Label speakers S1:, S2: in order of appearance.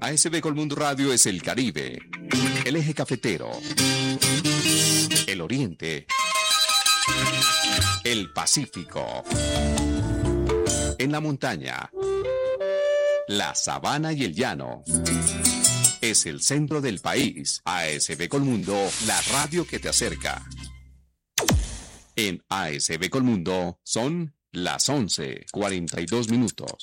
S1: ASB Colmundo Radio es el Caribe, el eje cafetero, el Oriente, el Pacífico, en la montaña, la sabana y el llano. Es el centro del país. ASB Colmundo, la radio que te acerca. En ASB Colmundo son las 11:42.